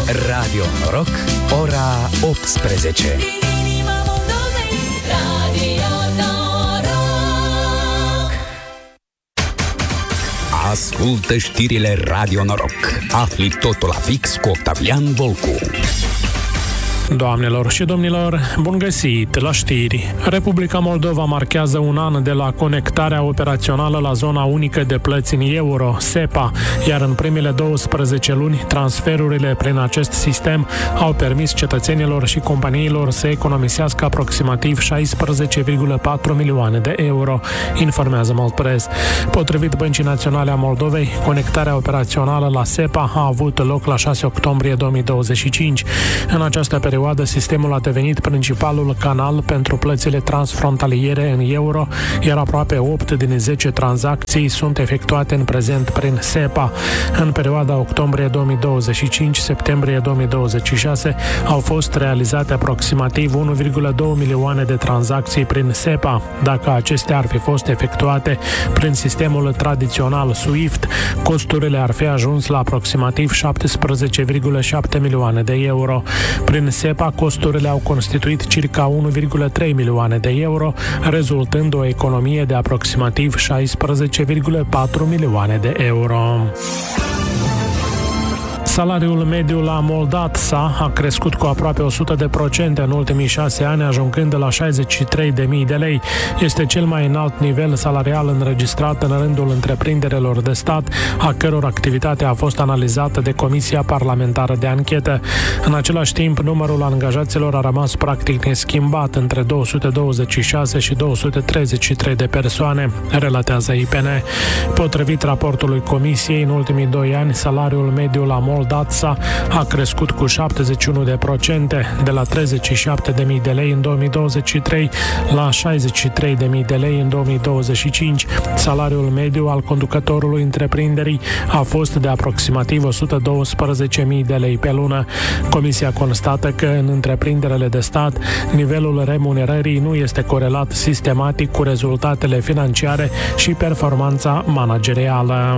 Radio Noroc, ora 18. Ascultă știrile Radio Noroc. Afli totul la fix cu Octavian Volcu. Doamnelor și domnilor, bun găsit la știri. Republica Moldova marchează un an de la conectarea operațională la zona unică de plăți în euro, SEPA, iar în primele 12 luni, transferurile prin acest sistem au permis cetățenilor și companiilor să economisească aproximativ 16,4 milioane de euro, informează Moldpress. Potrivit Băncii Naționale a Moldovei, conectarea operațională la SEPA a avut loc la 6 octombrie 2025. În această perioadă, sistemul a devenit principalul canal pentru plățile transfrontaliere în euro, iar aproape 8 din 10 tranzacții sunt efectuate în prezent prin SEPA. În perioada octombrie 2025-septembrie 2026 au fost realizate aproximativ 1,2 milioane de tranzacții prin SEPA. Dacă acestea ar fi fost efectuate prin sistemul tradițional SWIFT, costurile ar fi ajuns la aproximativ 17,7 milioane de euro. Prin SEPA, costurile au constituit circa 1,3 milioane de euro, rezultând o economie de aproximativ 16,4 milioane de euro. Salariul mediu la Moldadsa a crescut cu aproape 100% în ultimii 6 ani, ajungând la 63.000 de lei. Este cel mai înalt nivel salarial înregistrat în rândul întreprinderilor de stat, a căror activitate a fost analizată de Comisia Parlamentară de Anchetă. În același timp, numărul angajaților a rămas practic neschimbat între 226 și 233 de persoane, relatează IPN. Potrivit raportului Comisiei, în ultimii 2 ani, salariul mediu la Moldadsa a crescut cu 71%, de la 37.000 de lei în 2023 la 63.000 de lei în 2025. Salariul mediu al conducătorului întreprinderii a fost de aproximativ 112.000 de lei pe lună. Comisia constată că în întreprinderile de stat, nivelul remunerării nu este corelat sistematic cu rezultatele financiare și performanța managerială.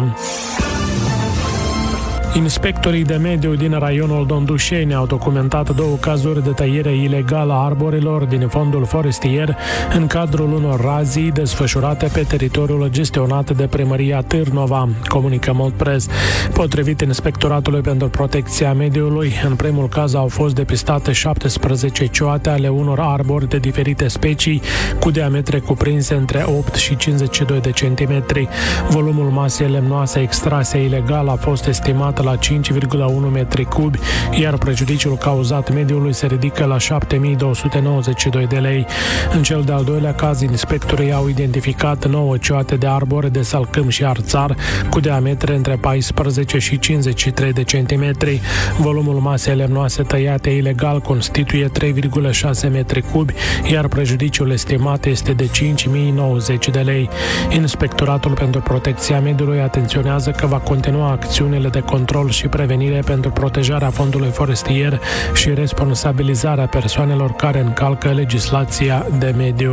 Inspectorii de mediu din raionul Dondușeni au documentat 2 cazuri de tăiere ilegală a arborilor din fondul forestier în cadrul unor razii desfășurate pe teritoriul gestionat de primăria Târnova, comunică Moldpress. Potrivit Inspectoratului pentru Protecția Mediului, în primul caz au fost depistate 17 cioate ale unor arbori de diferite specii cu diametre cuprinse între 8 și 52 de centimetri. Volumul masei lemnoase extrase ilegal a fost estimat la 5,1 metri cubi, iar prejudiciul cauzat mediului se ridică la 7.292 de lei. În cel de-al doilea caz, inspectorii au identificat 9 cioate de arbore de salcâm și arțar cu diametre între 14 și 53 de centimetri. Volumul masei lemnoase tăiate ilegal constituie 3,6 metri cubi, iar prejudiciul estimat este de 5.090 de lei. Inspectoratul pentru Protecția Mediului atenționează că va continua acțiunile de control și prevenire pentru protejarea fondului forestier și responsabilizarea persoanelor care încalcă legislația de mediu.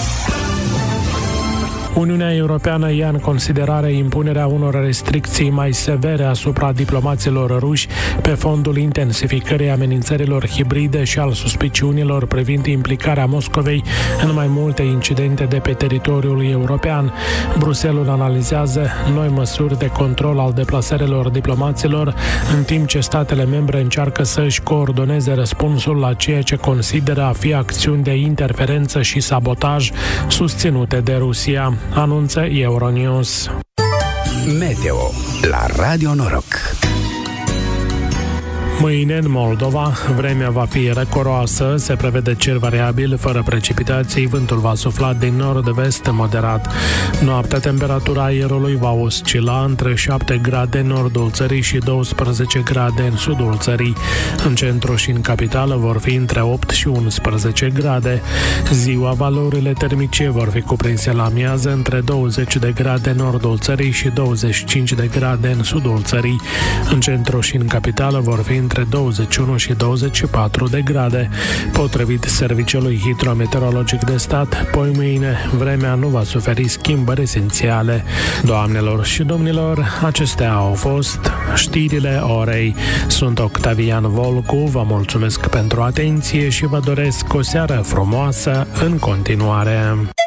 Uniunea Europeană ia în considerare impunerea unor restricții mai severe asupra diplomaților ruși pe fondul intensificării amenințărilor hibride și al suspiciunilor privind implicarea Moscovei în mai multe incidente de pe teritoriul european. Bruxelles analizează noi măsuri de control al deplasărilor diplomaților, în timp ce statele membre încearcă să își coordoneze răspunsul la ceea ce consideră a fi acțiuni de interferență și sabotaj susținute de Rusia, anunță Euronews. Meteo la Radio Noroc. Mâine, în Moldova, vremea va fi răcoroasă, se prevede cer variabil, fără precipitații, vântul va sufla din nord-vest moderat. Noaptea, temperatura aerului va oscila între 7 grade în nordul țării și 12 grade în sudul țării. În centru și în capitală vor fi între 8 și 11 grade. Ziua, valorile termice vor fi cuprinse la amiază între 20 de grade în nordul țării și 25 de grade în sudul țării. În centru și în capitală vor fi între între 21 și 24 de grade. Potrivit Serviciului Hidrometeorologic de Stat, poimâine vremea nu va suferi schimbări esențiale. Doamnelor și domnilor, acestea au fost știrile orei. Sunt Octavian Volcu, vă mulțumesc pentru atenție și vă doresc o seară frumoasă în continuare.